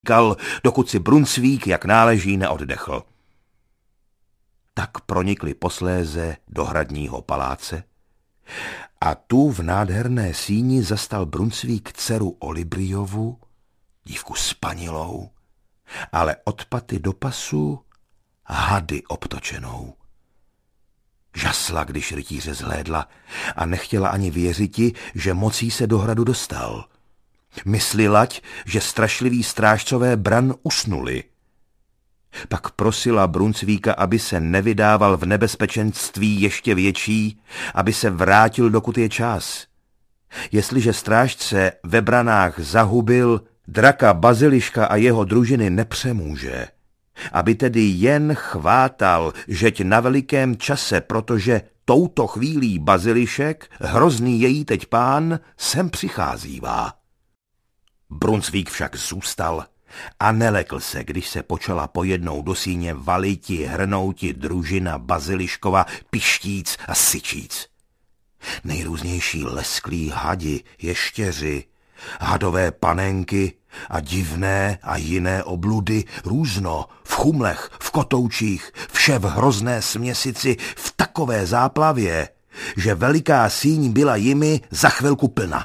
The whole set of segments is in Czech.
dokud si Brunsvík jak náleží neoddechl. Tak pronikli posléze do hradního paláce a tu v nádherné síni zastal Brunsvík dceru Olibriovu, dívku spanilou, ale od paty do pasu hady obtočenou. Žasla, když rytíře zhlédla a nechtěla ani věřiti, že mocí se do hradu dostal. Myslilať, že strašliví strážcové bran usnuli. Pak prosila Brunsvíka, aby se nevydával v nebezpečenství ještě větší, aby se vrátil, dokud je čas. Jestliže strážce ve branách zahubil, draka Baziliška a jeho družiny nepřemůže. Aby tedy jen chvátal, žeť na velikém čase, protože touto chvílí Bazilišek, hrozný její teď pán, sem přicházívá. Brunsvík však zůstal a nelekl se, když se počala pojednou do síně valiti, hrnouti družina Baziliškova, pištíc a syčíc. Nejrůznější lesklí hadi, ještěři, hadové panenky a divné a jiné obludy, různo, v chumlech, v kotoučích, vše v hrozné směsici, v takové záplavě, že veliká síň byla jimi za chvilku plna.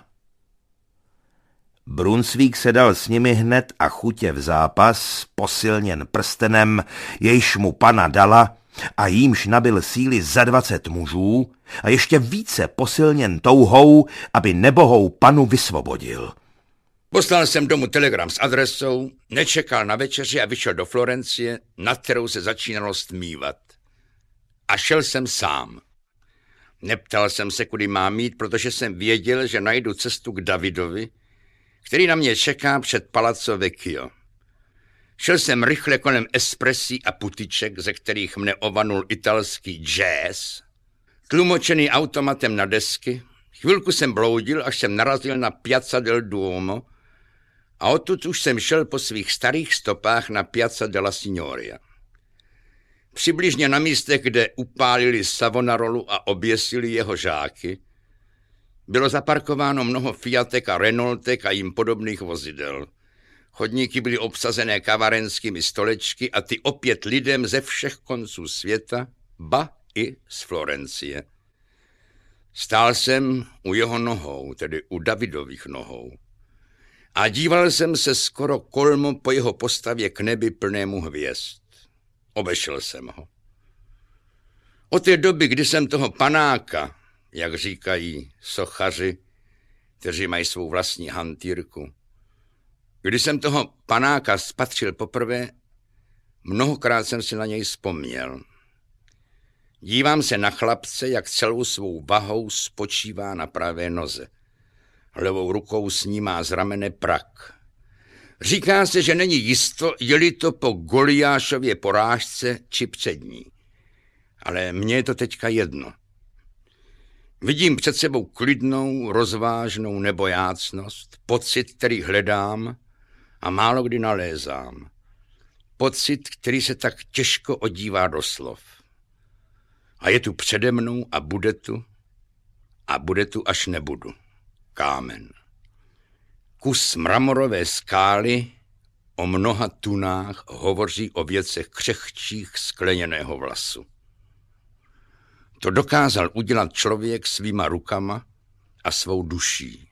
Brunsvík se dal s nimi hned a chutě v zápas, posilněn prstenem, jejž mu pana dala a jímž nabyl síly za 20 mužů a ještě více posilněn touhou, aby nebohou panu vysvobodil. Poslal jsem domů telegram s adresou, nečekal na večeři a vyšel do Florencie, nad kterou se začínalo stmívat. A šel jsem sám. Neptal jsem se, kudy mám jít, protože jsem věděl, že najdu cestu k Davidovi, který na mě čeká před Palazzo Vecchio. Šel jsem rychle kolem espresí a putiček, ze kterých mne ovanul italský jazz, tlumočený automatem na desky. Chvilku jsem bloudil, až jsem narazil na Piazza del Duomo a odtud už jsem šel po svých starých stopách na Piazza della Signoria. Přibližně na místech, kde upálili Savonarolu a oběsili jeho žáky, bylo zaparkováno mnoho Fiatek a Renaultek a jim podobných vozidel. Chodníky byly obsazené kavarenskými stolečky a ty opět lidem ze všech konců světa, ba i z Florencie. Stál jsem u jeho nohou, tedy u Davidových nohou. A díval jsem se skoro kolmo po jeho postavě k nebi plnému hvězd. Obešel jsem ho. Od té doby, kdy jsem toho panáka, jak říkají sochaři, kteří mají svou vlastní hantýrku, když jsem toho panáka spatřil poprvé, mnohokrát jsem si na něj vzpomněl. Dívám se na chlapce, jak celou svou vahou spočívá na pravé noze. Levou rukou snímá z ramene prak. Říká se, že není jisto, je-li to po Goliášově porážce či před ní. Ale mně je to teďka jedno. Vidím před sebou klidnou, rozvážnou nebojácnost, pocit, který hledám a málo kdy nalézám. Pocit, který se tak těžko odívá do slov. A je tu přede mnou a bude tu, až nebudu. Kámen. Kus mramorové skály o mnoha tunách hovoří o věcech křehčích skleněného vlasu. To dokázal udělat člověk svýma rukama a svou duší.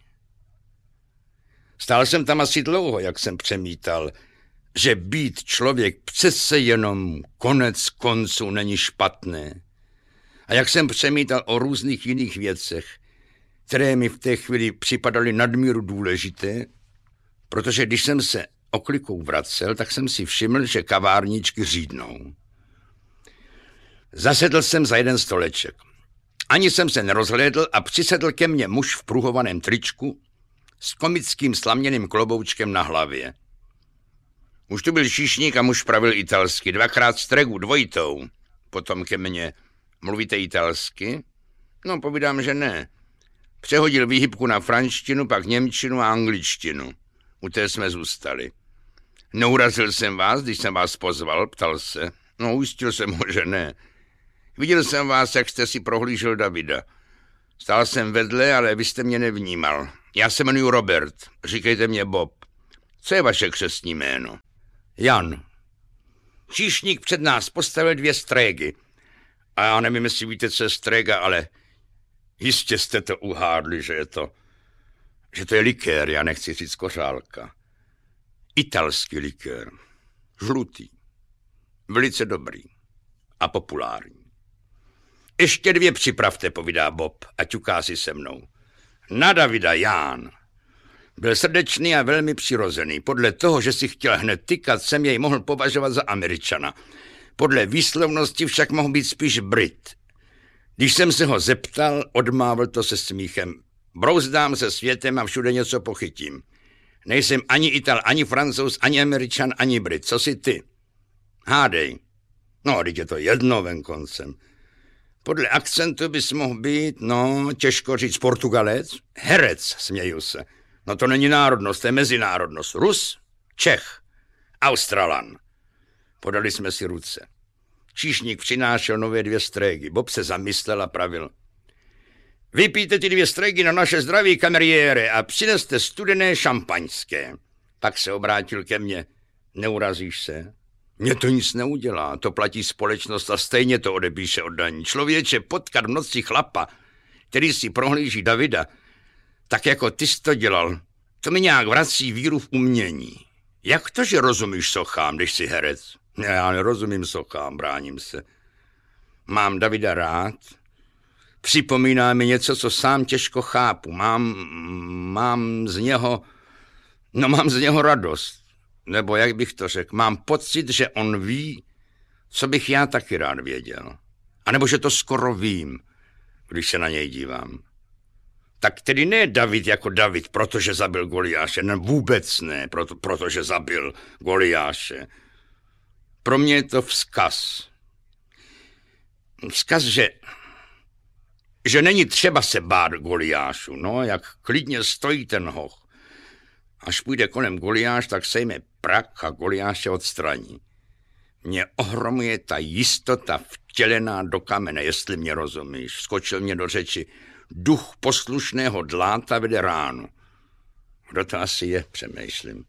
Stál jsem tam asi dlouho, jak jsem přemítal, že být člověk přece jenom konec konců není špatné. A jak jsem přemítal o různých jiných věcech, které mi v té chvíli připadaly nadmíru důležité, protože když jsem se oklikou vracel, tak jsem si všiml, že kavárničky řídnou. Zasedl jsem za jeden stoleček. Ani jsem se nerozhlédl a přisedl ke mně muž v pruhovaném tričku s komickým slaměným kloboučkem na hlavě. Už tu byl číšník a muž pravil italsky, 2krát stregu, dvojitou. Potom ke mně, mluvíte italsky? No, povídám, že ne. Přehodil výhybku na franštinu, pak němčinu a angličtinu. U té jsme zůstali. Neurazil jsem vás, když jsem vás pozval, ptal se. No, ujistil jsem ho, že ne. Viděl jsem vás, jak jste si prohlížel Davida. Stál jsem vedle, ale vy jste mě nevnímal. Já se jmenuji Robert, říkejte mě Bob. Co je vaše křestní jméno? Jan. Číšník před nás postavil 2 strégy. A já nevím, jestli víte, co je stréga, ale jistě jste to uhádli, že to je likér, já nechci říct kořálka. Italský likér. Žlutý. Velice dobrý. A populární. Ještě 2 připravte, povídá Bob a ťuká si se mnou. Na Davida Ján. Byl srdečný a velmi přirozený. Podle toho, že si chtěl hned tykat, jsem jej mohl považovat za Američana. Podle výslovnosti však mohl být spíš Brit. Když jsem se ho zeptal, odmávl to se smíchem. Brouzdám se světem a všude něco pochytím. Nejsem ani Ital, ani Francouz, ani Američan, ani Brit. Co jsi ty? Hádej. No, teď je to jedno venkoncem. Podle akcentu bys mohl být, těžko říct, Portugalec. Herec, směju se. No to není národnost, to je mezinárodnost. Rus, Čech, Australan. Podali jsme si ruce. Číšník přinášel nové 2 strégy. Bob se zamyslel a pravil. Vypijte ty 2 strégy na naše zdraví, kameriére, a přineste studené šampaňské. Pak se obrátil ke mně. Neurazíš se? Mně to nic neudělá, to platí společnost a stejně to odepíše od daní. Člověče, potkat v noci chlapa, který si prohlíží Davida, tak jako ty jsi to dělal, to mi nějak vrací víru v umění. Jak to, že rozumíš sochám, když jsi herec? Já nerozumím sochám, bráním se. Mám Davida rád. Připomíná mi něco, co sám těžko chápu. Mám z něho radost. Nebo jak bych to řekl, mám pocit, že on ví, co bych já taky rád věděl. A nebo že to skoro vím, když se na něj dívám. Tak tedy ne David jako David, protože zabil Goliáše, ne, vůbec ne, protože zabil Goliáše. Pro mě je to vzkaz. Vzkaz, že není třeba se bát Goliášu, jak klidně stojí ten hoch. Až půjde kolem Goliáš, tak sejme prak a Goliáše odstraní. Mě ohromuje ta jistota vtělená do kamene, jestli mě rozumíš. Skočil mě do řeči. Duch poslušného dláta vede ránu. Kdo to asi je, přemýšlím.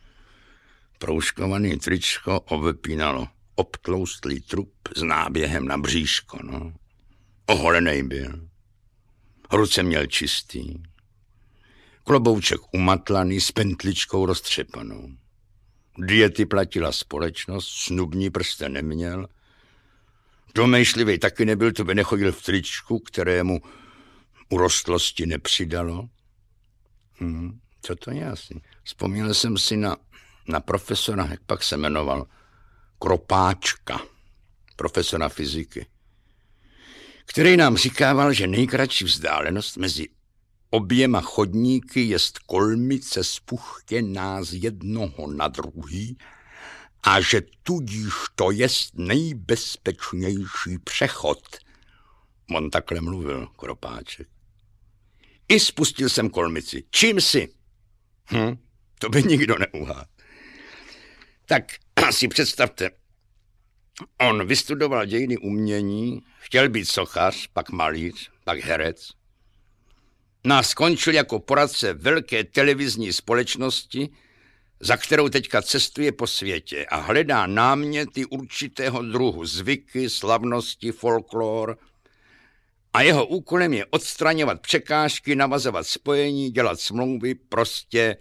Proužkovaný tričko ovepínalo obtloustlý trup s náběhem na bříško. Oholenej byl. Ruce měl čistý. Klobouček umatlaný s pentličkou roztřepanou. Diety platila společnost, snubní prsten neměl. Domýšlivý taky nebyl, to by nechodil v tričku, kterému urostlosti nepřidalo. Co to je asi? Vzpomněl jsem si na profesora, jak pak se jmenoval, Kropáčka, profesora fyziky, který nám říkával, že nejkratší vzdálenost mezi oběma chodníky jest kolmice spuchtěná z jednoho na druhý a že tudíž to jest nejbezpečnější přechod. On takhle mluvil, Kropáček. I spustil jsem kolmici. Čím si? To by nikdo neuhádl. Tak si představte, on vystudoval dějiny umění, chtěl být sochař, pak malíř, pak herec. Skončil jako poradce velké televizní společnosti, za kterou teďka cestuje po světě a hledá náměty určitého druhu, zvyky, slavnosti, folklor. A jeho úkolem je odstraňovat překážky, navazovat spojení, dělat smlouvy, prostě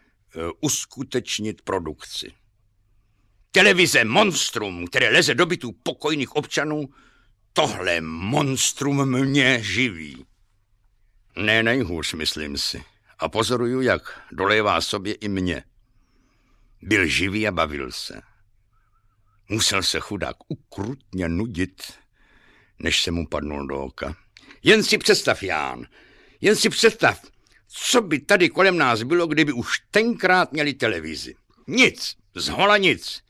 uskutečnit produkci. Televize monstrum, které leze do bytů pokojných občanů, tohle monstrum mě živí. Ne nejhůř, myslím si. A pozoruju, jak dolévá sobě i mě. Byl živý a bavil se. Musel se chudák ukrutně nudit, než se mu padnul do oka. Jen si představ, Ján, jen si představ, co by tady kolem nás bylo, kdyby už tenkrát měli televizi. Nic, zhola nic.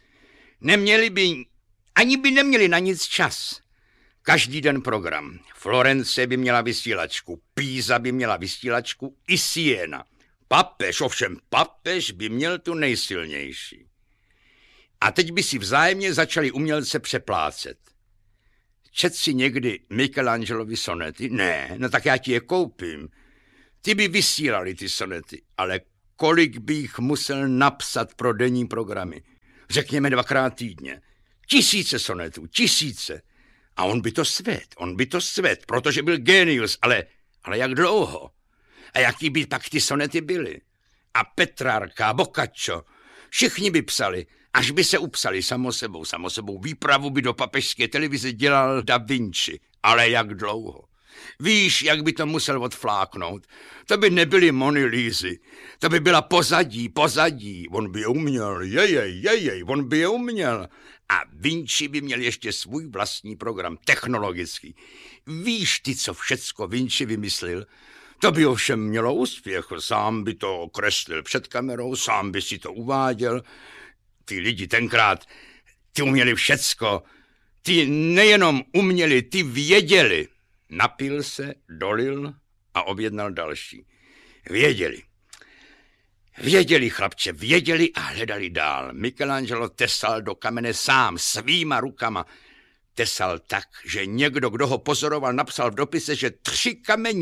Ani by neměli na nic čas. Každý den program. Florence by měla vysílačku, Písa by měla vysílačku i Siena. Papež by měl tu nejsilnější. A teď by si vzájemně začali umělce přeplácet. Čet si někdy Michelangelovi sonety? Ne, tak já ti je koupím. Ty by vysílali ty sonety, ale kolik bych musel napsat pro denní programy. Řekněme 2krát týdně. 1000 sonetů, 1000. A on by to svedl, protože byl génius, ale jak dlouho? A jaký by pak ty sonety byly? A Petrarka, Boccaccio, všichni by psali, až by se upsali samo sebou. Výpravu by do papežské televize dělal Da Vinci, ale jak dlouho? Víš, jak by to musel odfláknout? To by nebyly Mony Lízy, to by byla pozadí. On by je uměl, on by je uměl. A Vinci by měl ještě svůj vlastní program, technologický. Víš ty, co všecko Vinci vymyslel? To by ovšem mělo úspěch, sám by to kreslil před kamerou, sám by si to uváděl. Ty lidi tenkrát, ty uměli všecko. Ty nejenom uměli, ty věděli. Napil se, dolil a objednal další. Věděli, chlapče, věděli a hledali dál. Michelangelo tesal do kamene sám, svýma rukama. Tesal tak, že někdo, kdo ho pozoroval, napsal v dopise, že 3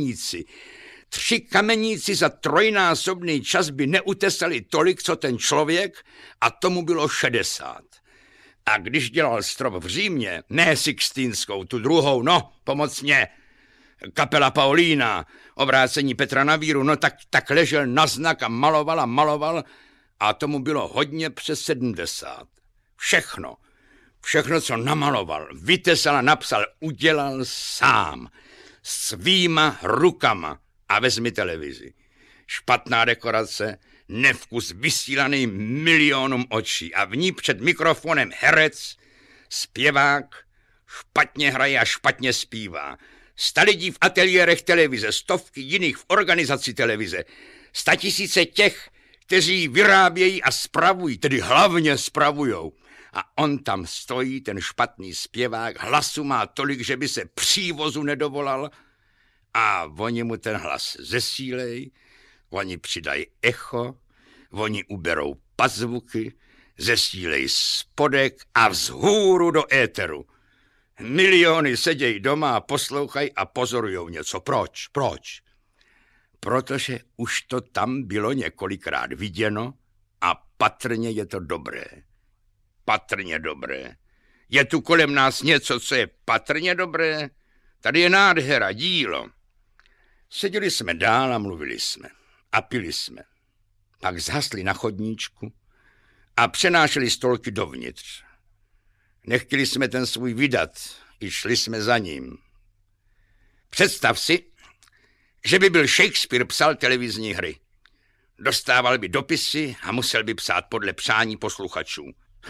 kameníci za 3násobný čas by neutesali tolik, co ten člověk, a tomu bylo 60. A když dělal strop v Římě, ne Sixtínskou, tu druhou, no, pomoc mě, kapela Paulína, obrácení Petra na víru, no tak ležel na znak a maloval a tomu bylo hodně přes 70. Všechno, co namaloval, vytesal a napsal, udělal sám, svýma rukama. A vezmi televizi. Špatná dekorace, nevkus vysílaný milionům očí a v ní před mikrofonem herec, zpěvák, špatně hraje a špatně zpívá. 100 lidí v ateliérech televize, 100 jiných v organizaci televize, 100 000 těch, kteří vyrábějí a spravují, tedy hlavně spravujou. A on tam stojí, ten špatný zpěvák, hlasu má tolik, že by se přívozu nedovolal, a oni mu ten hlas zesílej, oni přidají echo, oni uberou pazvuky, zesílej spodek a vzhůru do éteru. Miliony sedějí doma a poslouchají a pozorujou něco. Proč? Protože už to tam bylo několikrát viděno a patrně je to dobré. Patrně dobré. Je tu kolem nás něco, co je patrně dobré? Tady je nádhera, dílo. Seděli jsme dál a mluvili jsme. A pili jsme. Pak zhasli na chodníčku a přenášeli stolky dovnitř. Nechtěli jsme ten svůj vydat, i šli jsme za ním. Představ si, že by byl Shakespeare psal televizní hry. Dostával by dopisy a musel by psát podle přání posluchačů.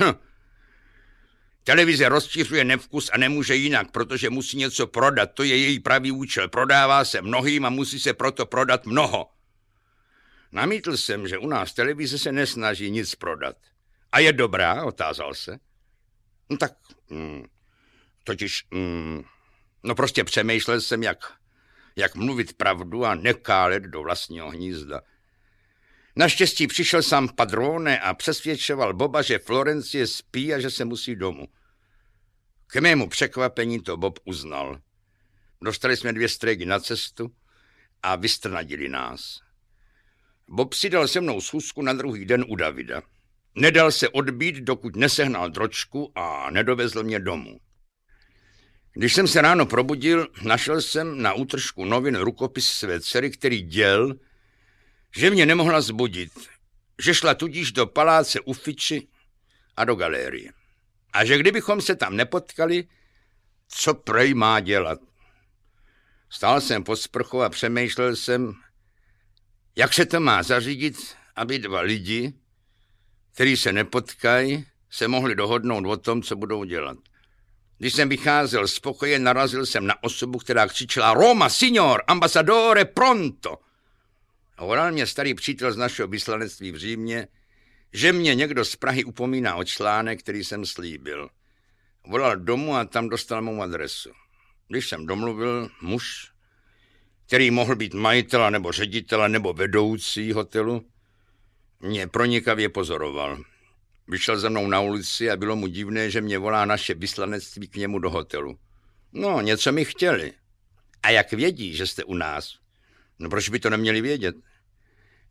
Televize rozšiřuje nevkus a nemůže jinak, protože musí něco prodat. To je její pravý účel. Prodává se mnohým a musí se proto prodat mnoho. Namítl jsem, že u nás televize se nesnaží nic prodat. A je dobrá, otázal se. No tak, no prostě přemýšlel jsem, jak mluvit pravdu a nekálet do vlastního hnízda. Naštěstí přišel sám Padrone a přesvědčoval Boba, že Florencie spí a že se musí domů. K mému překvapení to Bob uznal. Dostali jsme 2 strégy na cestu a vystrnadili nás. Bob si dal se mnou schůzku na druhý den u Davida. Nedal se odbít, dokud nesehnal dročku a nedovezl mě domů. Když jsem se ráno probudil, našel jsem na útržku novin rukopis své dcery, který děl, že mě nemohla zbudit, že šla tudíž do paláce Uffizi a do galérie. A že kdybychom se tam nepotkali, co prej má dělat. Stál jsem pod sprchou a přemýšlel jsem, jak se to má zařídit, aby 2 lidi, kteří se nepotkají, se mohli dohodnout o tom, co budou dělat. Když jsem vycházel z pokoje, narazil jsem na osobu, která křičela Roma, signor, ambassadore, pronto. A volal mě starý přítel z našeho vyslanectví v Římě, že mě někdo z Prahy upomíná o článek, který jsem slíbil. Volal domů a tam dostal mou adresu. Když jsem domluvil, muž, který mohl být majitel nebo ředitel nebo vedoucí hotelu, mě pronikavě pozoroval. Vyšel za mnou na ulici a bylo mu divné, že mě volá naše vyslanectví k němu do hotelu. No, něco mi chtěli. A jak vědí, že jste u nás? No proč by to neměli vědět?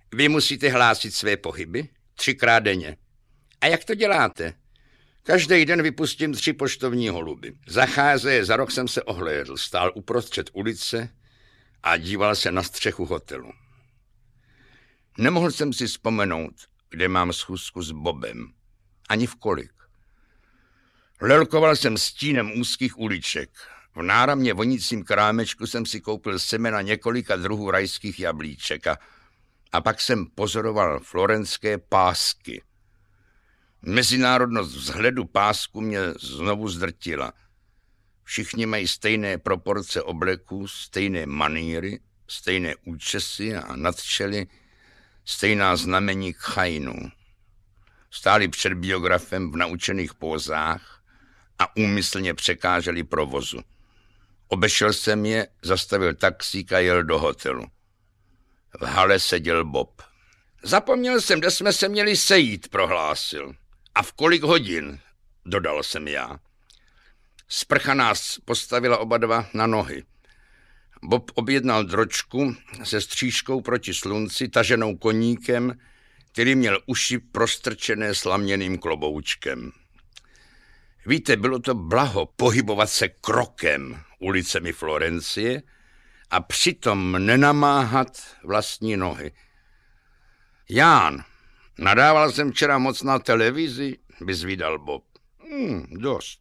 Vy musíte hlásit své pohyby 3krát denně. A jak to děláte? Každý den vypustím 3 poštovní holuby. Zacházeje za rok jsem se ohlédl, stál uprostřed ulice a díval se na střechu hotelu. Nemohl jsem si vzpomenout, kde mám schůzku s Bobem. Ani v kolik. Lelkoval jsem stínem úzkých uliček. V náramně vonícím krámečku jsem si koupil semena několika druhů rajských jablíček a pak jsem pozoroval florenské pásky. Mezinárodnost vzhledu pásku mě znovu zdrtila. Všichni mají stejné proporce obleků, stejné manýry, stejné účesy a nad čely stejná znamení khainu. Stáli před biografem v naučených pózách a úmyslně překáželi provozu. Obešel jsem je, zastavil taxík a jel do hotelu. V hale seděl Bob. Zapomněl jsem, kde jsme se měli sejít, prohlásil. A v kolik hodin, dodal jsem já. Sprcha nás postavila oba dva na nohy. Bob objednal dročku se střížkou proti slunci, taženou koníkem, který měl uši prostrčené slaměným kloboučkem. Víte, bylo to blaho pohybovat se krokem ulicemi Florencie a přitom nenamáhat vlastní nohy. Ján, nadával jsem včera moc na televizi, vyzvídal Bob. Dost.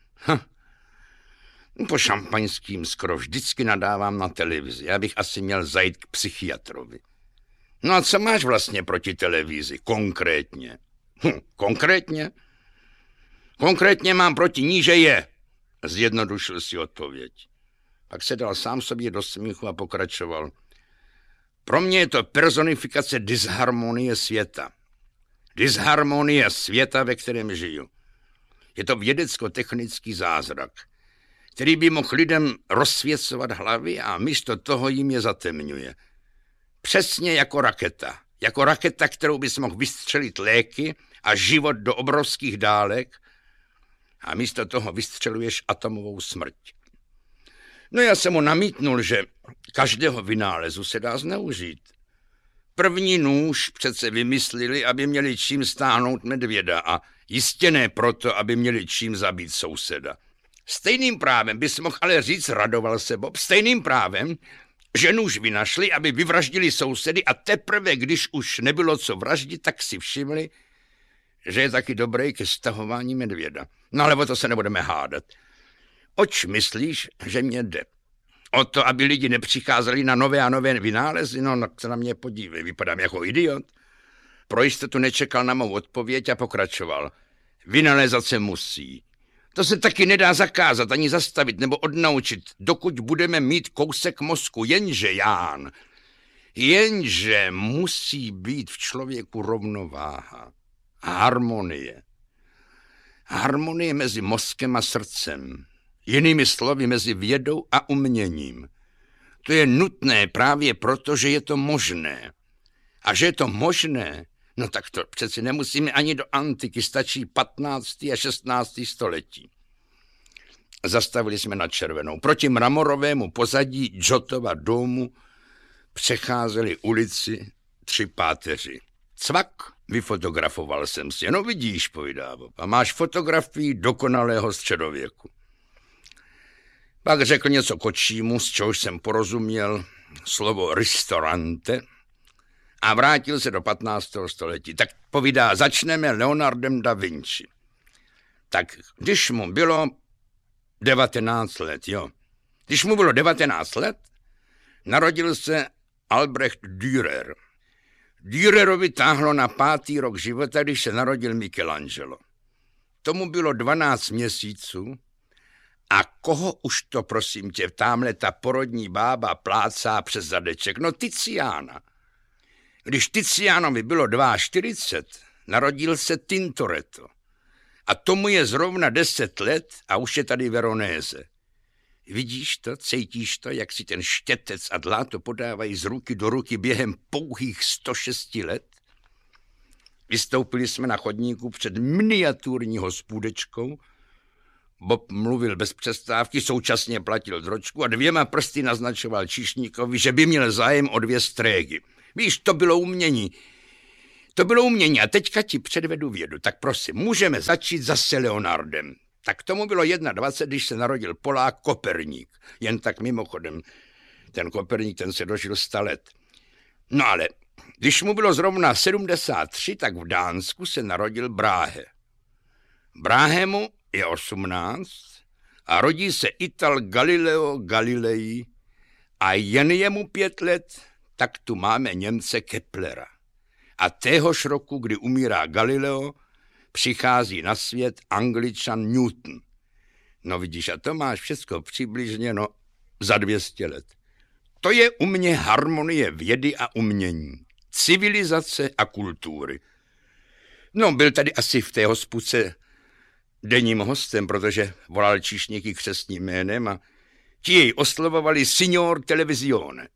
Po šampaňským skoro vždycky nadávám na televizi. Já bych asi měl zajít k psychiatrovi. No a co máš vlastně proti televizi? Konkrétně. Konkrétně? Konkrétně mám proti ní, že je. Zjednodušil si odpověď. Pak se dal sám sobě do smíchu a pokračoval. Pro mě je to personifikace disharmonie světa. Disharmonie světa, ve kterém žiju. Je to vědecko-technický zázrak, který by mohl lidem rozsvěcovat hlavy a místo toho jim je zatemňuje. Přesně jako raketa. Jako raketa, kterou bys mohl vystřelit léky a život do obrovských dálek a místo toho vystřeluješ atomovou smrť. No já jsem mu namítnul, že každého vynálezu se dá zneužít. První nůž přece vymysleli, aby měli čím stáhnout medvěda a jistě ne proto, aby měli čím zabít souseda. Stejným právem bys mohl ale říct, radoval se Bob, stejným právem, že nůž vynašli, aby vyvraždili sousedy a teprve, když už nebylo co vraždit, tak si všimli, že je taky dobrý ke stahování medvěda. No ale o to se nebudeme hádat. Oč myslíš, že mě jde? O to, aby lidi nepřicházeli na nové a nové vynálezy? No se na mě podívej, vypadám jako idiot. Pro jistotu nečekal na mou odpověď a pokračoval. Vynalézat se musí. To se taky nedá zakázat ani zastavit nebo odnaučit, dokud budeme mít kousek mozku. Jenže, Ján, jenže musí být v člověku rovnováha. Harmonie. Harmonie mezi mozkem a srdcem. Jinými slovy mezi vědou a uměním. To je nutné právě proto, že je to možné. A že je to možné, no tak to přeci nemusíme ani do antiky, stačí 15. a 16. století. Zastavili jsme na červenou. Proti mramorovému pozadí Giotova domu přecházeli ulici 3 páteři. Cvak, vyfotografoval jsem si. No vidíš, povídá Bob, a máš fotografii dokonalého středověku. Pak řekl něco kočímu, z čehož jsem porozuměl slovo ristorante a vrátil se do 15. století. Tak povídá, začneme Leonardem da Vinci. Tak když mu bylo 19 let, jo. Když mu bylo 19 let, narodil se Albrecht Dürer. Dürerovi táhlo na 5. rok života, když se narodil Michelangelo. Tomu bylo 12 měsíců a koho už to, prosím tě, tamhle ta porodní bába plácá přes zadeček? No Tiziana. Když Tizianovi bylo 42, narodil se Tintoretto. A tomu je zrovna 10 let a už je tady Veronéze. Vidíš to, cítíš to, jak si ten štětec a dláto podávají z ruky do ruky během pouhých 106 let? Vystoupili jsme na chodníku před miniaturní hospůdečkou. Bob mluvil bez přestávky, současně platil dročku a 2 prsty naznačoval číšníkovi, že by měl zájem o 2 strégy. Víš, to bylo umění. To bylo umění a teďka ti předvedu vědu. Tak prosím, můžeme začít zase Leonardem. Tak tomu bylo 21, když se narodil Polák Koperník. Jen tak mimochodem, ten Koperník, ten se dožil 100 let. No ale, když mu bylo zrovna 73, tak v Dánsku se narodil Brahe. Brahemu je 18 a rodí se Ital Galileo Galilei a jen je mu 5 let, tak tu máme Němce Keplera. A téhož roku, kdy umírá Galileo, přichází na svět Angličan Newton. No vidíš, a to máš všecko přibližně za 200 let. To je u mě harmonie vědy a umění, civilizace a kultury. No, byl tady asi v té hospůdce denním hostem, protože volal číšníky křestním jménem a ti jej oslovovali signor televizione.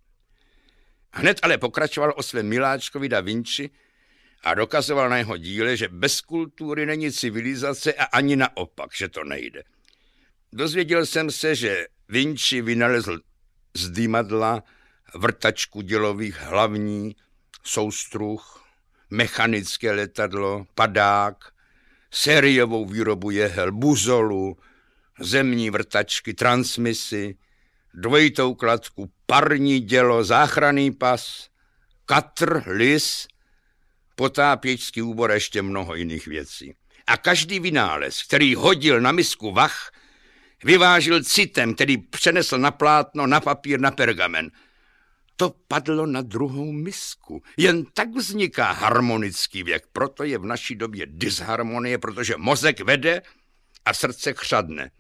Hned ale pokračoval o svém miláčkovi Da Vinci a dokazoval na jeho díle, že bez kultury není civilizace a ani naopak, že to nejde. Dozvěděl jsem se, že Vinci vynalezl z dymadla vrtačku dělových hlavní, soustruh, mechanické letadlo, padák, sériovou výrobu jehel, buzolu, zemní vrtačky, transmisy, dvojitou kladku, parní dělo, záchranný pas, katr, lis, potápěčský úbor a ještě mnoho jiných věcí. A každý vynález, který hodil na misku vah, vyvážil citem, který přenesl na plátno, na papír, na pergamen. To padlo na druhou misku. Jen tak vzniká harmonický věk. Proto je v naší době disharmonie, protože mozek vede a srdce chřadne.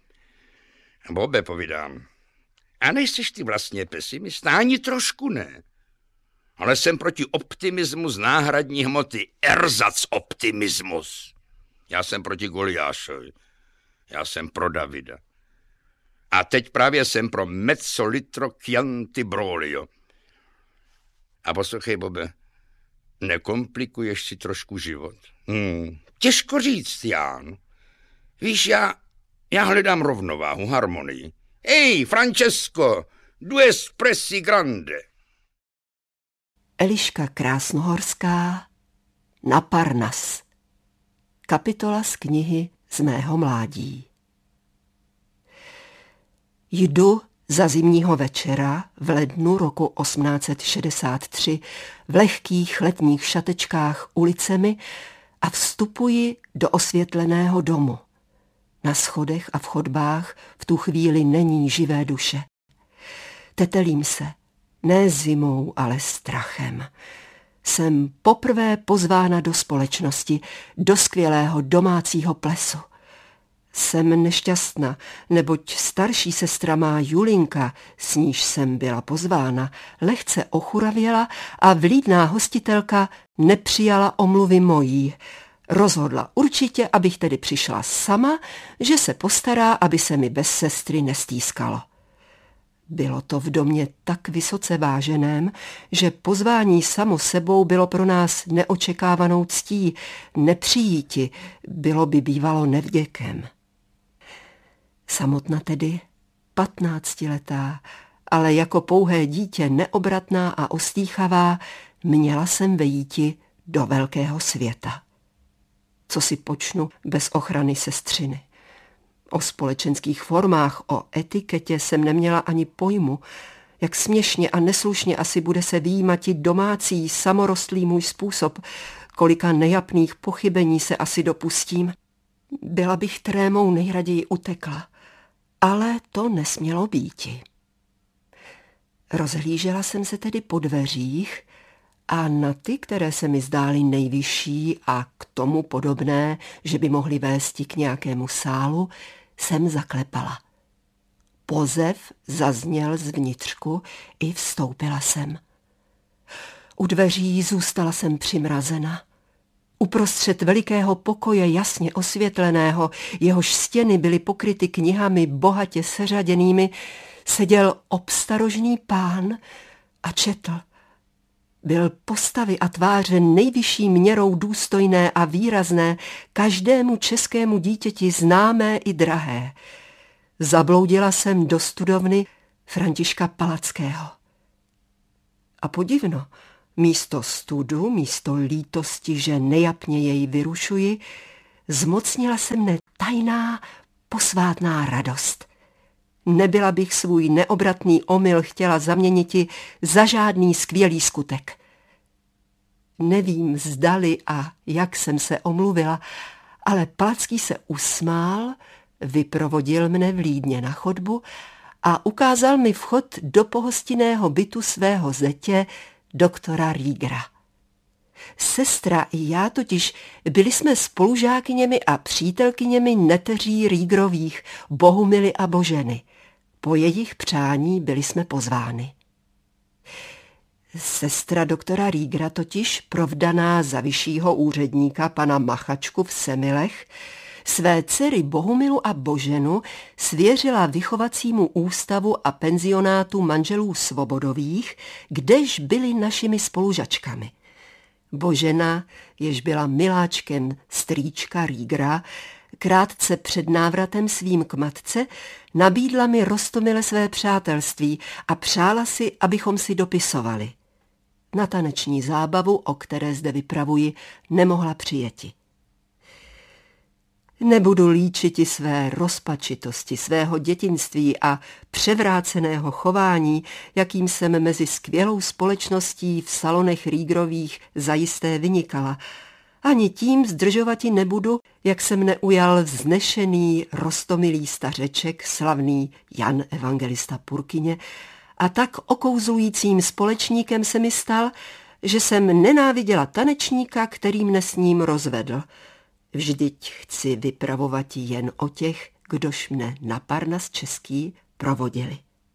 Bobe, povídám, a nejseš ty vlastně pesimista? Ani trošku ne. Ale jsem proti optimismu z náhradní hmoty. Erzac optimismus. Já jsem proti Goliášovi. Já jsem pro Davida. A teď právě jsem pro mezzo litro Chianti Brolio. A poslouchej, Bobe, nekomplikuješ si trošku život? Těžko říct, Ján. Víš, já hledám rovnováhu, harmonii. Ej, Francesco, due espressi grande. Eliška Krásnohorská na Parnas. Kapitola z knihy Z mého mládí. Jdu za zimního večera v lednu roku 1863 v lehkých letních šatečkách ulicemi a vstupuji do osvětleného domu. Na schodech a v chodbách v tu chvíli není živé duše. Tetelím se, ne zimou, ale strachem. Jsem poprvé pozvána do společnosti, do skvělého domácího plesu. Jsem nešťastná, neboť starší sestra má Julinka, s níž jsem byla pozvána, lehce ochuravěla a vlídná hostitelka nepřijala omluvy mojí. Rozhodla určitě, abych tedy přišla sama, že se postará, aby se mi bez sestry nestýskalo. Bylo to v domě tak vysoce váženém, že pozvání samo sebou bylo pro nás neočekávanou ctí, nepřijíti, bylo by bývalo nevděkem. Samotna tedy, 15letá, ale jako pouhé dítě neobratná a ostýchavá, měla jsem vejíti do velkého světa. Co si počnu bez ochrany sestřiny? O společenských formách, o etiketě jsem neměla ani pojmu, jak směšně a neslušně asi bude se vyjímati domácí, samorostlý můj způsob, kolika nejapných pochybení se asi dopustím. Byla bych trémou nejraději utekla, ale to nesmělo býti. Rozhlížela jsem se tedy po dveřích a na ty, které se mi zdály nejvyšší a k tomu podobné, že by mohly vésti k nějakému sálu, jsem zaklepala. Pozev zazněl zvnitřku i vstoupila jsem. U dveří zůstala jsem přimrazena. Uprostřed velikého pokoje jasně osvětleného, jehož stěny byly pokryty knihami bohatě seřaděnými, seděl obstarožný pán a četl. Byl postavy a tváře nejvyšší měrou důstojné a výrazné, každému českému dítěti známé i drahé. Zabloudila jsem do studovny Františka Palackého. A podivno, Místo studu, místo lítosti, že nejapně jej vyrušuji, zmocnila se mne tajná, posvátná radost. Nebyla bych svůj neobratný omyl chtěla zaměniti za žádný skvělý skutek. Nevím, zdali a jak jsem se omluvila, ale Palacký se usmál, vyprovodil mne vlídně na chodbu a ukázal mi vchod do pohostinného bytu svého zetě, doktora Riegera. Sestra i já totiž byli jsme spolužákyněmi a přítelkyněmi neteří Riegerových, Bohumily a Boženy. Po jejich přání byli jsme pozvány. Sestra doktora Riegera totiž, provdaná za vyššího úředníka pana Machačku v Semilech, své dcery Bohumilu a Boženu svěřila vychovacímu ústavu a penzionátu manželů Svobodových, kdež byli našimi spolužačkami. Božena, jež byla miláčkem strýčka Riegera, krátce před návratem svým k matce nabídla mi roztomile své přátelství a přála si, abychom si dopisovali. Na taneční zábavu, o které zde vypravuji, nemohla přijeti. Nebudu líčiti své rozpačitosti, svého dětinství a převráceného chování, jakým jsem mezi skvělou společností v salonech Riegerových zajisté vynikala. Ani tím zdržovati nebudu, jak se mne ujal vznešený, roztomilý stařeček, slavný Jan Evangelista Purkyně, a tak okouzlujícím společníkem se mi stal, že jsem nenáviděla tanečníka, který mne s ním rozvedl. Vždyť chci vypravovati jen o těch, kdož mne na Parnas český provodili.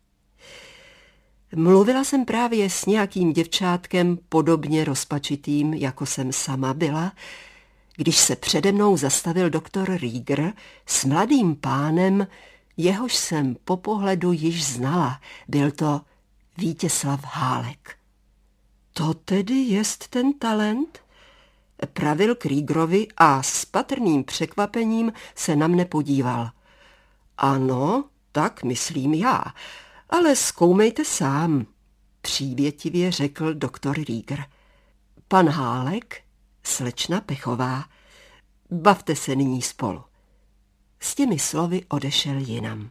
Mluvila jsem právě s nějakým děvčátkem podobně rozpačitým, jako jsem sama byla, když se přede mnou zastavil doktor Rieger s mladým pánem, jehož jsem po pohledu již znala. Byl to Vítězslav Hálek. To tedy jest ten talent? Pravil k Riegerovi a s patrným překvapením se na mne podíval. Ano, tak myslím já, ale zkoumejte sám, přívětivě řekl doktor Rieger. Pan Hálek, slečna Pechová, bavte se nyní spolu. S těmi slovy odešel jinam.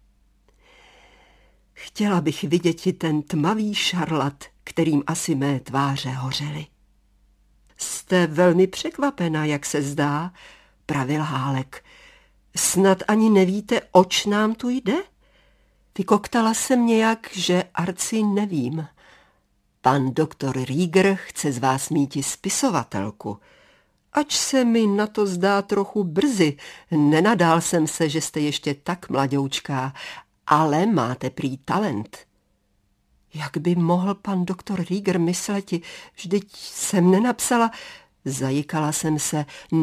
Chtěla bych viděti ten tmavý šarlat, kterým asi mé tváře hořely. Jste velmi překvapena, jak se zdá, pravil Hálek. Snad ani nevíte, oč nám tu jde? Vykoktala jsem nějak, že arci nevím. Pan doktor Rieger chce z vás míti spisovatelku. Ač se mi na to zdá trochu brzy, nenadál jsem se, že jste ještě tak mladoučká, ale máte prý talent. Jak by mohl pan doktor Rieger mysleti, vždyť jsem nenapsala, zajikala jsem se,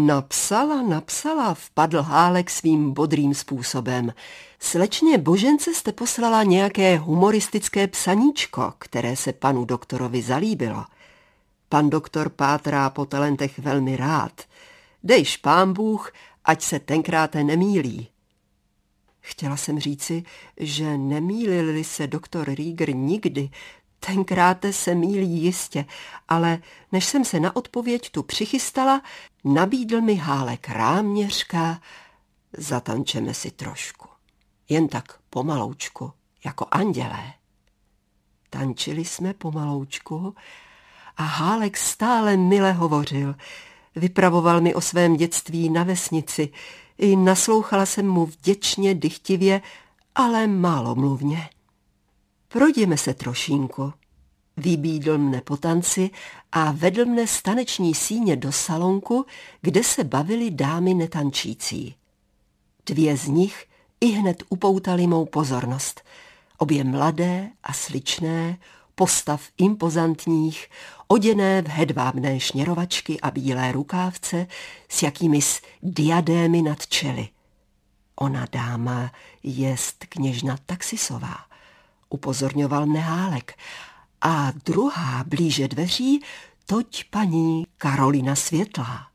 napsala, vpadl Hálek svým bodrým způsobem. Slečně Božence jste poslala nějaké humoristické psaníčko, které se panu doktorovi zalíbilo. Pan doktor pátrá po talentech velmi rád. Dejš pán Bůh, ať se tenkrát nemýlí. Chtěla jsem říci, že nemýlil se doktor Rieger nikdy, tenkrát se mýlí jistě, ale než jsem se na odpověď tu přichystala, nabídl mi Hálek ráměřka, zatančeme si trošku. Jen tak pomaloučku, jako andělé. Tančili jsme pomaloučku a Hálek stále mile hovořil. Vypravoval mi o svém dětství na vesnici. I naslouchala jsem mu vděčně, dychtivě, ale málomluvně. Projděme se trošínku. Vybídl mne po tanci a vedl mne z taneční síně do salonku, kde se bavily dámy netančící. Dvě z nich ihned upoutaly mou pozornost. Obě mladé a sličné, postav impozantních, oděné v hedvábné šněrovačky a bílé rukávce s jakýmis diadémy nad čely. Ona dáma jest kněžna Taxisová, upozorňoval mne Hálek, a druhá blíže dveří, toť paní Karolina Světlá.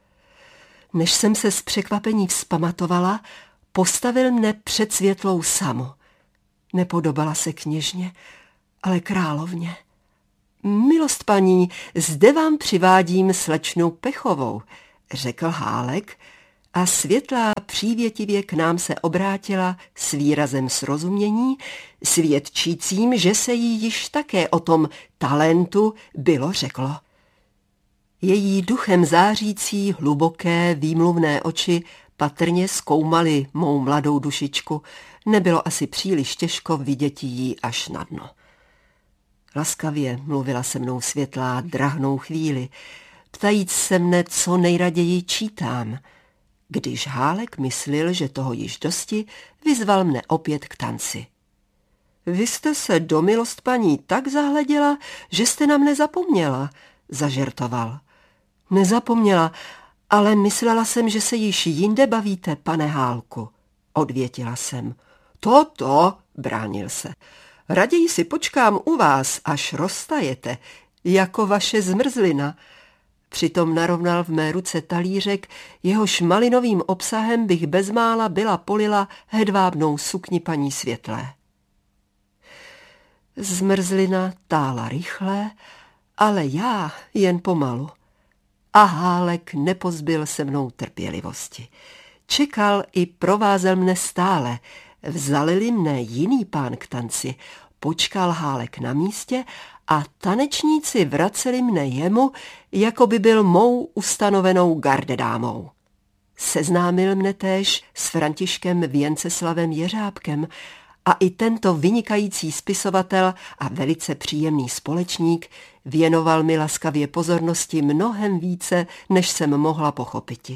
Než jsem se z překvapení vzpamatovala, postavil mne před Světlou samu. Nepodobala se kněžně, ale královně. Milost paní, zde vám přivádím slečnu Pechovou, řekl Hálek a Světlá přívětivě k nám se obrátila s výrazem srozumění, svědčícím, že se jí již také o tom talentu bylo řeklo. Její duchem zářící, hluboké, výmluvné oči patrně zkoumaly mou mladou dušičku, nebylo asi příliš těžko vidět jí až na dno. Laskavě mluvila se mnou Světlá drahnou chvíli, ptajíc se mne, co nejraději čítám. Když Hálek myslil, že toho již dosti, vyzval mne opět k tanci. Vy jste se do milost paní tak zahleděla, že jste na mne zapomněla, zažertoval. Nezapomněla, ale myslela jsem, že se již jinde bavíte, pane Hálku, odvětila jsem. To, bránil se. Raději si počkám u vás, až roztajete, jako vaše zmrzlina. Přitom narovnal v mé ruce talířek, jehož malinovým obsahem bych bezmála byla polila hedvábnou sukni paní Světlé. Zmrzlina tála rychle, ale já jen pomalu. A Hálek nepozbyl se mnou trpělivosti. Čekal i provázel mne stále. Vzali mne jiný pán k tanci, počkal Hálek na místě a tanečníci vraceli mne jemu, jako by byl mou ustanovenou gardedámou. Seznámil mne též s Františkem Věnceslavem Jeřábkem a i tento vynikající spisovatel a velice příjemný společník věnoval mi laskavě pozornosti mnohem více, než jsem mohla pochopiti.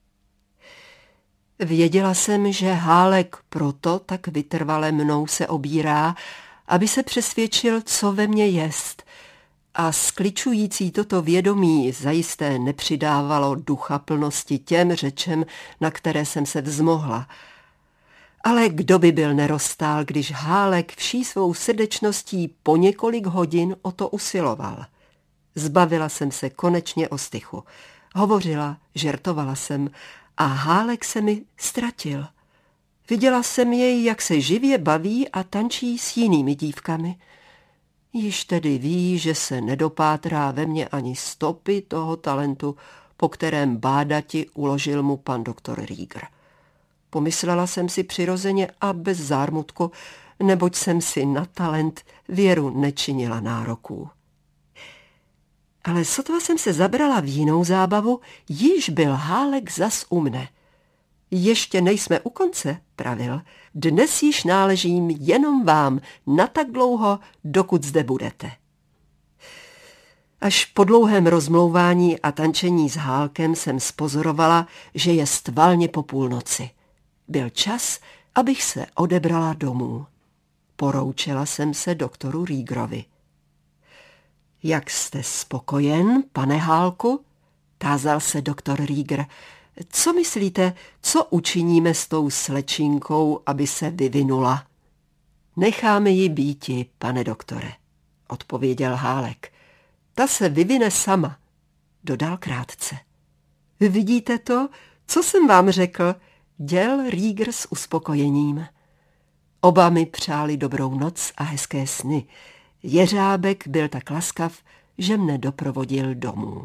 Věděla jsem, že Hálek proto tak vytrvale mnou se obírá, aby se přesvědčil, co ve mně jest, a skličující toto vědomí zajisté nepřidávalo ducha plnosti těm řečem, na které jsem se vzmohla. Ale kdo by byl neroztál, když Hálek vší svou srdečností po několik hodin o to usiloval. Zbavila jsem se konečně ostychu. Hovořila, žertovala jsem a Hálek se mi ztratil. Viděla jsem jej, jak se živě baví a tančí s jinými dívkami. Již tedy ví, že se nedopátrá ve mně ani stopy toho talentu, po kterém bádati uložil mu pan doktor Rieger. Pomyslela jsem si přirozeně a bez zármutku, neboť jsem si na talent věru nečinila nároků. Ale sotva jsem se zabrala v jinou zábavu, již byl Hálek zas u mne. Ještě nejsme u konce, pravil, dnes již náležím jenom vám na tak dlouho, dokud zde budete. Až po dlouhém rozmlouvání a tančení s Hálkem jsem spozorovala, že je stvalně po půlnoci. Byl čas, abych se odebrala domů. Poroučela jsem se doktoru Riegerovi. Jak jste spokojen, pane Hálku? Tázal se doktor Rieger. Co myslíte, co učiníme s tou slečinkou, aby se vyvinula? Necháme ji býti, pane doktore, odpověděl Hálek. Ta se vyvine sama, dodal krátce. Vidíte to, co jsem vám řekl, děl Rieger s uspokojením. Oba mi přáli dobrou noc a hezké sny. Jeřábek byl tak laskav, že mne doprovodil domů.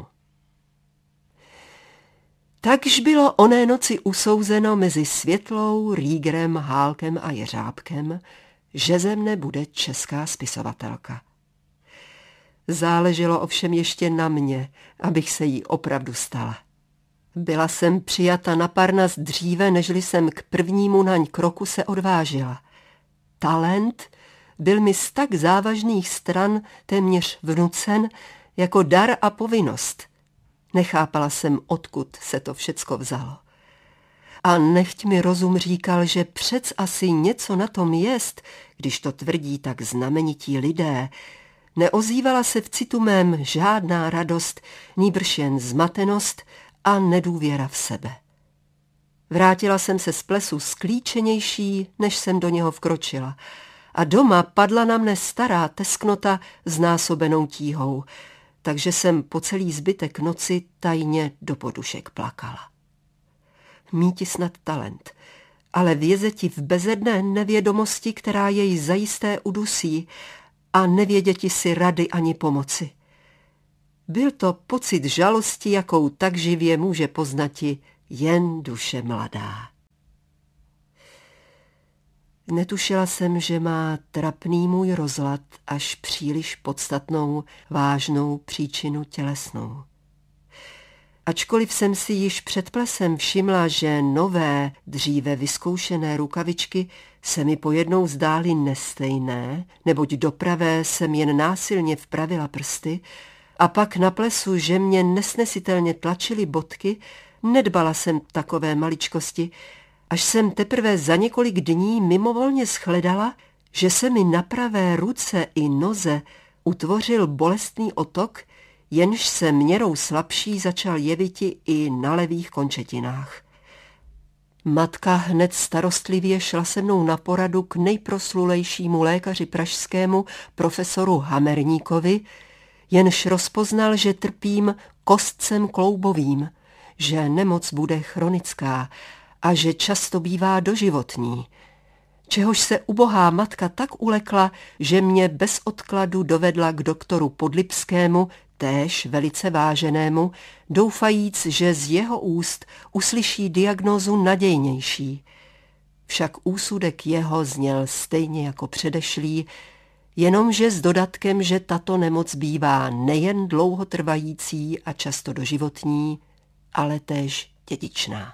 Takž bylo oné noci usouzeno mezi Světlou, Riegerem, Hálkem a Jeřábkem, že ze mne bude česká spisovatelka. Záleželo ovšem ještě na mě, abych se jí opravdu stala. Byla jsem přijata na Parnas dříve, nežli jsem k prvnímu naň kroku se odvážila. Talent byl mi z tak závažných stran téměř vnucen jako dar a povinnost. Nechápala jsem, odkud se to všecko vzalo. A nechť mi rozum říkal, že přec asi něco na tom jest, když to tvrdí tak znamenití lidé. Neozývala se v citu mém žádná radost, nýbrž jen zmatenost a nedůvěra v sebe. Vrátila jsem se z plesu sklíčenější, než jsem do něho vkročila. A doma padla na mne stará tesknota znásobenou tíhou, takže jsem po celý zbytek noci tajně do podušek plakala. Míti snad talent, ale vězeti v bezedné nevědomosti, která jej zajisté udusí, a nevěděti si rady ani pomoci. Byl to pocit žalosti, jakou tak živě může poznati jen duše mladá. Netušila jsem, že má trapný můj rozlad až příliš podstatnou, vážnou příčinu tělesnou. Ačkoliv jsem si již před plesem všimla, že nové, dříve vyzkoušené rukavičky se mi pojednou zdály nestejné, neboť do pravé jsem jen násilně vpravila prsty, a pak na plesu, že mě nesnesitelně tlačily bodky, nedbala jsem takové maličkosti, až jsem teprve za několik dní mimovolně shledala, že se mi na pravé ruce i noze utvořil bolestný otok, jenž se měrou slabší začal jeviti i na levých končetinách. Matka hned starostlivě šla se mnou na poradu k nejproslulejšímu lékaři pražskému, profesoru Hamerníkovi, jenž rozpoznal, že trpím kostcem kloubovým, že nemoc bude chronická a že často bývá doživotní, čehož se ubohá matka tak ulekla, že mě bez odkladu dovedla k doktoru Podlipskému, též velice váženému, doufajíc, že z jeho úst uslyší diagnózu nadějnější. Však úsudek jeho zněl stejně jako předešlý, jenomže s dodatkem, že tato nemoc bývá nejen dlouhotrvající a často doživotní, ale též dědičná.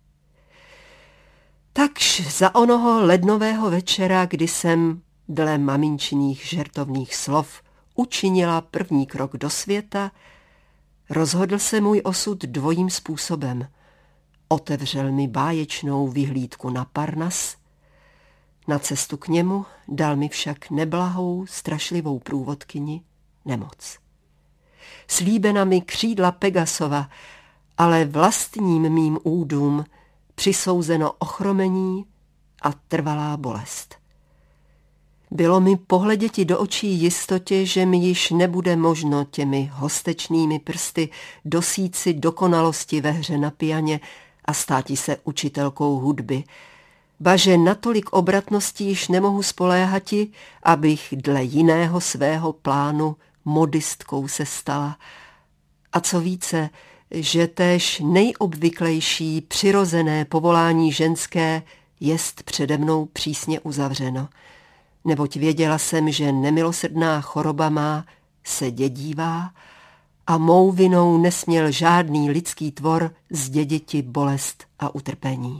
Takž za onoho lednového večera, kdy jsem dle maminčiných žertovných slov učinila první krok do světa, rozhodl se můj osud dvojím způsobem. Otevřel mi báječnou vyhlídku na Parnas, na cestu k němu dal mi však neblahou, strašlivou průvodkyni nemoc. Slíbena mi křídla Pegasova, ale vlastním mým údům přisouzeno ochromení a trvalá bolest. Bylo mi pohleděti do očí jistotě, že mi již nebude možno těmi hostečnými prsty dosít si dokonalosti ve hře na pianě a státi se učitelkou hudby, ba že natolik obratností již nemohu spoléhati, abych dle jiného svého plánu modistkou se stala. A co více, že též nejobvyklejší přirozené povolání ženské jest přede mnou přísně uzavřeno, neboť věděla jsem, že nemilosrdná choroba má se dědívá a mou vinou nesměl žádný lidský tvor zděditi bolest a utrpení.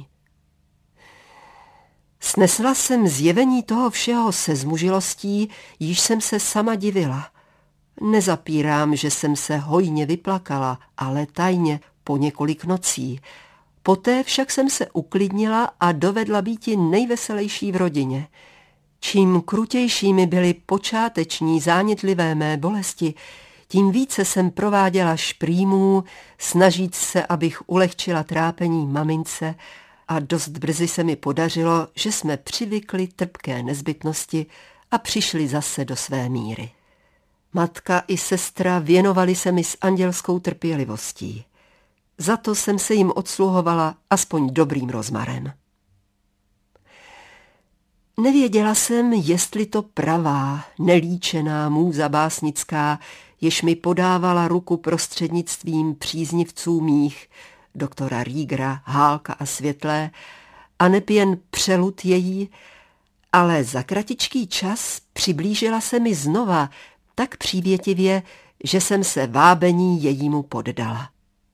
Snesla jsem zjevení toho všeho se zmužilostí, již jsem se sama divila. Nezapírám, že jsem se hojně vyplakala, ale tajně po několik nocí. Poté však jsem se uklidnila a dovedla býti nejveselejší v rodině. Čím krutějšími byly počáteční zánětlivé mé bolesti, tím více jsem prováděla šprýmů, snažíc se, abych ulehčila trápení mamince, a dost brzy se mi podařilo, že jsme přivykli trpké nezbytnosti a přišli zase do své míry. Matka i sestra věnovali se mi s andělskou trpělivostí. Za to jsem se jim odsluhovala aspoň dobrým rozmarem. Nevěděla jsem, jestli to pravá, nelíčená můza básnická, jež mi podávala ruku prostřednictvím příznivců mých, doktora Riegera, Hálka a Světlé, a neb jen přelud její, ale za kratičký čas přiblížila se mi znova tak přívětivě, že jsem se vábení jejímu poddala.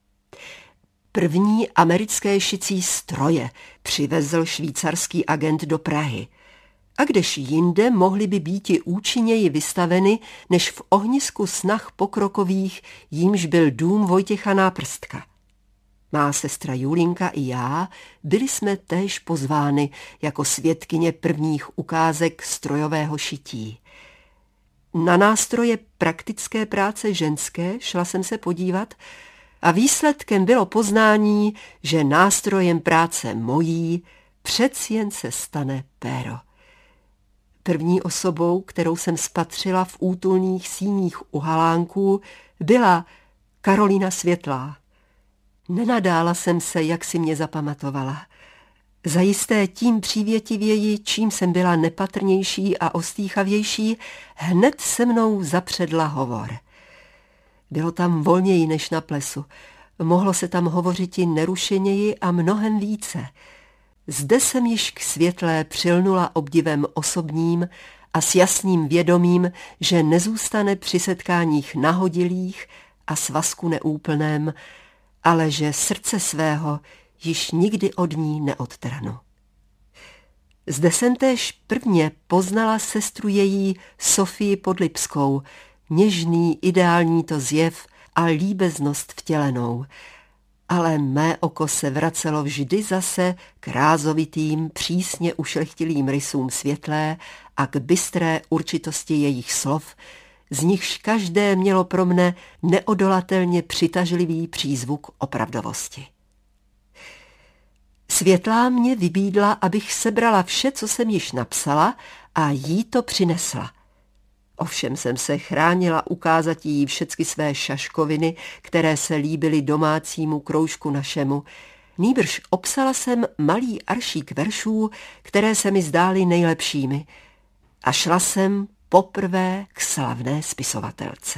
První americké šicí stroje přivezl švýcarský agent do Prahy, a kdež jinde mohly by býti účinněji vystaveny, než v ohnisku snah pokrokových, jímž byl dům Vojtěcha Náprstka. Má sestra Julinka i já byli jsme též pozvány jako svědkyně prvních ukázek strojového šití. Na nástroje praktické práce ženské šla jsem se podívat a výsledkem bylo poznání, že nástrojem práce mojí přeci jen se stane péro. První osobou, kterou jsem spatřila v útulných síních u halánků, byla Karolína Světlá. Nenadála jsem se, jak si mě zapamatovala. Zajisté tím přívětivěji, čím jsem byla nepatrnější a ostýchavější, hned se mnou zapředla hovor. Bylo tam volněji než na plesu. Mohlo se tam hovořiti nerušeněji a mnohem více. Zde jsem již k světlé přilnula obdivem osobním a s jasným vědomím, že nezůstane při setkáních nahodilých a svazku neúplném, ale že srdce svého již nikdy od ní neodtrhnu. Zde jsem též prvně poznala sestru její Sofii Podlipskou, něžný, ideální to zjev a líbeznost vtělenou, ale mé oko se vracelo vždy zase k rázovitým, přísně ušlechtilým rysům světlé a k bystré určitosti jejich slov, z nichž každé mělo pro mne neodolatelně přitažlivý přízvuk opravdovosti. Světlá mě vybídla, abych sebrala vše, co jsem již napsala, a jí to přinesla. Ovšem jsem se chránila ukázat jí všecky své šaškoviny, které se líbily domácímu kroužku našemu. Nýbrž obsala jsem malý aršík veršů, které se mi zdály nejlepšími, a šla jsem poprvé k slavné spisovatelce.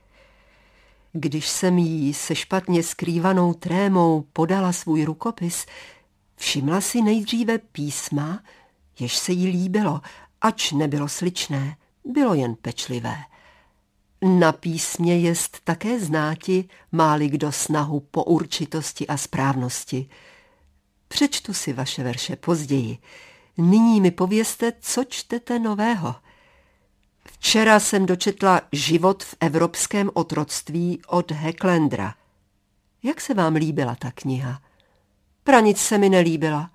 Když jsem jí se špatně skrývanou trémou podala svůj rukopis, všimla si nejdříve písma, jež se jí líbilo, ač nebylo sličné, bylo jen pečlivé. Na písmě jest také znáti, má-li kdo snahu po určitosti a správnosti. Přečtu si vaše verše později. Nyní mi povězte, co čtete nového. Včera jsem dočetla Život v evropském otroctví od Hecklendera. Jak se vám líbila ta kniha? Pranic se mi nelíbila.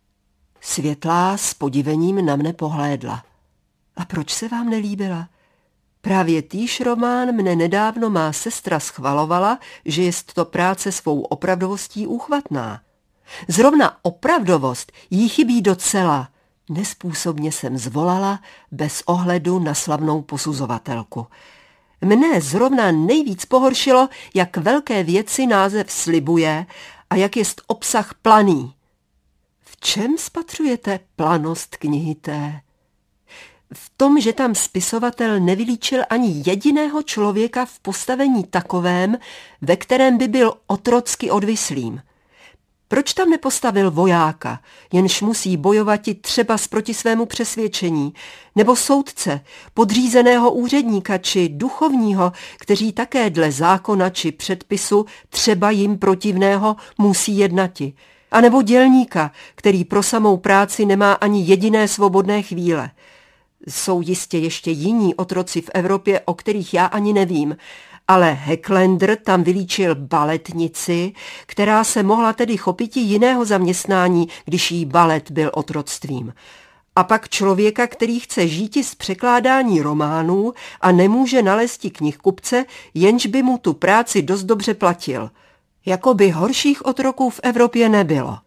Světlá s podivením na mne pohlédla. A proč se vám nelíbila? Právě týž román mne nedávno má sestra schvalovala, že jest to práce svou opravdovostí úchvatná. Zrovna opravdovost jí chybí docela. Nespůsobně jsem zvolala bez ohledu na slavnou posuzovatelku. Mne zrovna nejvíc pohoršilo, jak velké věci název slibuje a jak jest obsah planý. V čem spatřujete planost knihy té? V tom, že tam spisovatel nevylíčil ani jediného člověka v postavení takovém, ve kterém by byl otrocky odvislým. Proč tam nepostavil vojáka, jenž musí bojovat i třeba proti svému přesvědčení, nebo soudce, podřízeného úředníka či duchovního, kteří také dle zákona či předpisu třeba jim protivného musí jednati, anebo dělníka, který pro samou práci nemá ani jediné svobodné chvíle. Jsou jistě ještě jiní otroci v Evropě, o kterých já ani nevím, ale Hecklender tam vylíčil baletnici, která se mohla tedy chopiti jiného zaměstnání, když jí balet byl otroctvím. A pak člověka, který chce žíti z překládání románů a nemůže nalézti knihkupce, jenž by mu tu práci dost dobře platil. Jakoby horších otroků v Evropě nebylo.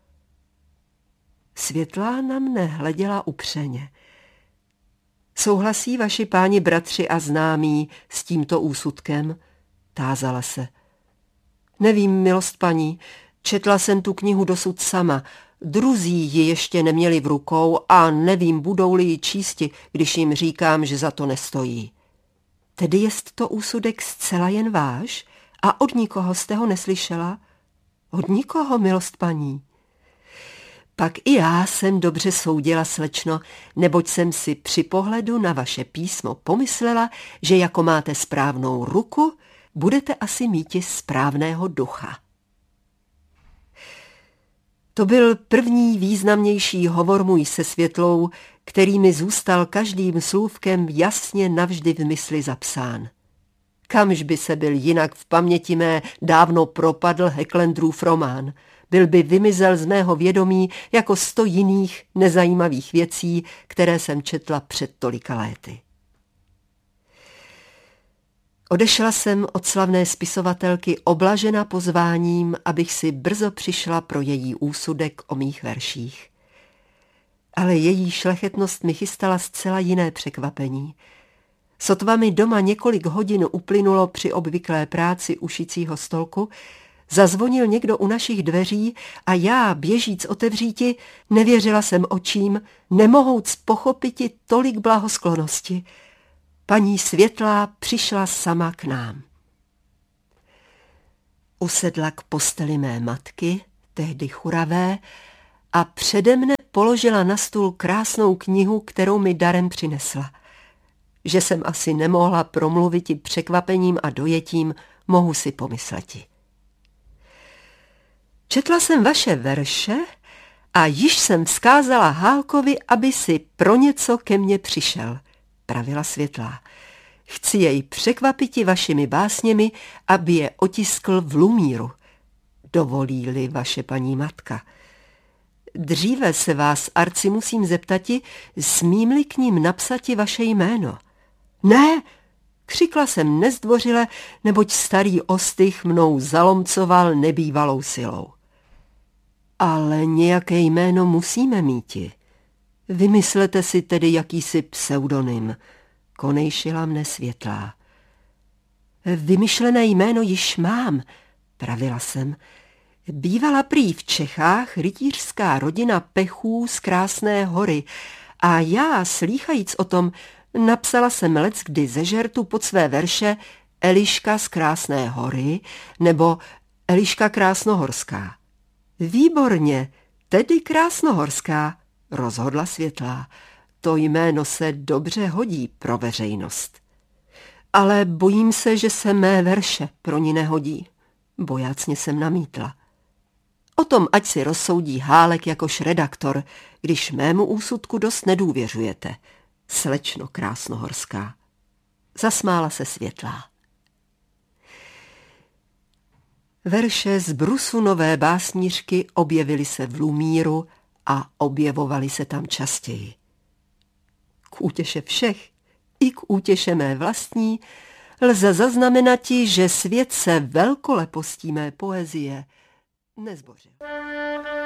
Světlá na mne hleděla upřeně. Souhlasí vaši páni bratři a známí s tímto úsudkem? Tázala se. Nevím, milost paní, četla jsem tu knihu dosud sama. Druzí ji ještě neměli v rukou a nevím, budou-li ji čísti, když jim říkám, že za to nestojí. Tedy jest to úsudek zcela jen váš a od nikoho jste ho neslyšela? Od nikoho, milost paní. Pak i já jsem dobře soudila, slečno, neboť jsem si při pohledu na vaše písmo pomyslela, že jako máte správnou ruku, budete asi míti správného ducha. To byl první významnější hovor můj se Světlou, který mi zůstal každým slůvkem jasně navždy v mysli zapsán. Kamž by se byl jinak v paměti mé dávno propadl Hecklenderův román, byl by vymizel z mého vědomí jako 100 jiných nezajímavých věcí, které jsem četla před tolika léty. Odešla jsem od slavné spisovatelky oblažena pozváním, abych si brzo přišla pro její úsudek o mých verších. Ale její šlechetnost mi chystala zcela jiné překvapení. Sotva mi doma několik hodin uplynulo při obvyklé práci u šicího stolku, Zazvonil někdo u našich dveří a já, běžíc otevříti, nevěřila jsem očím, nemohouc pochopiti tolik blahosklonosti. Paní Světlá přišla sama k nám. Usedla k posteli mé matky, tehdy churavé, a přede mne položila na stůl krásnou knihu, kterou mi darem přinesla. Že jsem asi nemohla promluviti překvapením a dojetím, mohu si pomysleti. Četla jsem vaše verše a již jsem vzkázala Hálkovi, aby si pro něco ke mně přišel, pravila Světlá. Chci jej překvapiti vašimi básněmi, aby je otiskl v Lumíru. Dovolí-li vaše paní matka. Dříve se vás, arci, musím zeptati, smím-li k ním napsati vaše jméno. Ne, křikla jsem nezdvořile, neboť starý ostych mnou zalomcoval nebývalou silou. Ale nějaké jméno musíme míti. Vymyslete si tedy jakýsi pseudonym, konejšila mne Světlá. Vymyšlené jméno již mám, pravila jsem. Bývala prý v Čechách rytířská rodina Pechů z Krásné Hory a já, slýchajíc o tom, napsala jsem leckdy ze žertu pod své verše Eliška z Krásné Hory nebo Eliška Krásnohorská. Výborně, tedy Krásnohorská, rozhodla Světlá. To jméno se dobře hodí pro veřejnost. Ale bojím se, že se mé verše pro ní nehodí. Bojácně jsem namítla. O tom ať si rozsoudí Hálek jakož redaktor, když mému úsudku dost nedůvěřujete, slečno Krásnohorská. Zasmála se Světlá. Verše z brusu nové básnířky objevily se v Lumíru a objevovaly se tam častěji. K útěše všech i k útěše mé vlastní lze zaznamenati, že svět se velkolepostí mé poezie nezbořil.